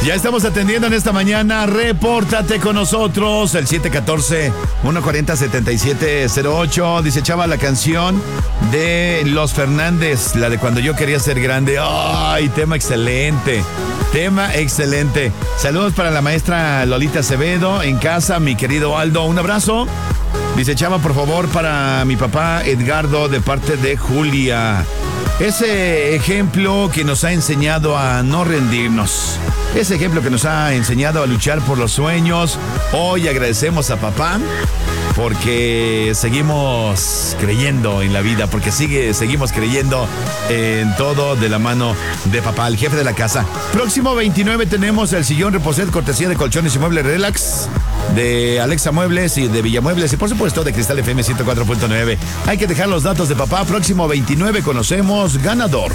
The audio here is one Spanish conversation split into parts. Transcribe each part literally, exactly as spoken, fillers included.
Ya estamos atendiendo en esta mañana. Repórtate con nosotros. El siete uno cuatro, uno cuatro cero, siete siete cero ocho. Dice Chava, la canción de Los Fernández, la de Cuando yo quería ser grande. ¡Ay! Tema excelente. Tema excelente. Saludos para la maestra Lolita Acevedo en casa, mi querido Aldo. Un abrazo. Dice Chava, por favor, para mi papá Edgardo, de parte de Julia. Ese ejemplo que nos ha enseñado a no rendirnos. Ese ejemplo que nos ha enseñado a luchar por los sueños. Hoy agradecemos a papá porque seguimos creyendo en la vida, porque sigue, seguimos creyendo en todo de la mano de papá, el jefe de la casa. Próximo veintinueve tenemos el sillón Reposet, cortesía de Colchones y Muebles Relax, de Alexa Muebles y de Villamuebles y por supuesto de Cristal F M ciento cuatro punto nueve. Hay que dejar los datos de papá. Próximo veintinueve conocemos ganador.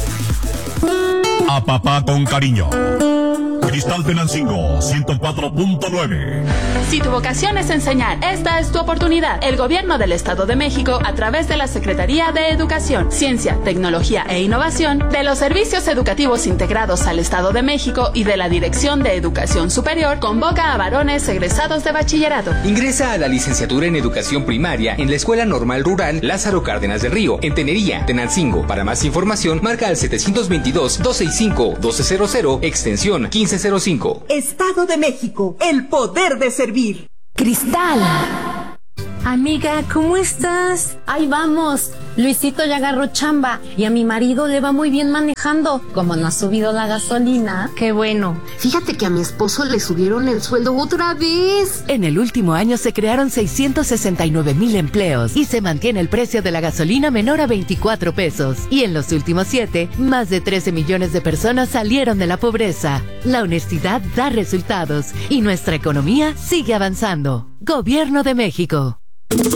A papá con cariño. Cristal Tenancingo ciento cuatro punto nueve. Si tu vocación es enseñar, esta es tu oportunidad. El Gobierno del Estado de México, a través de la Secretaría de Educación, Ciencia, Tecnología e Innovación, de los Servicios Educativos Integrados al Estado de México y de la Dirección de Educación Superior, convoca a varones egresados de bachillerato. Ingresa a la licenciatura en Educación Primaria en la Escuela Normal Rural Lázaro Cárdenas del Río, en Tenería, Tenancingo. Para más información, marca al setecientos veintidós, doscientos sesenta y cinco, doce cero cero, extensión quince cero cinco. Estado de México, el poder de servir. Cristal. Amiga, ¿cómo estás? Ahí vamos. Luisito ya agarró chamba y a mi marido le va muy bien manejando. Como no ha subido la gasolina. Qué bueno. Fíjate que a mi esposo le subieron el sueldo otra vez. En el último año se crearon seiscientos sesenta y nueve mil empleos y se mantiene el precio de la gasolina menor a veinticuatro pesos. Y en los últimos siete, más de trece millones de personas salieron de la pobreza. La honestidad da resultados y nuestra economía sigue avanzando. Gobierno de México.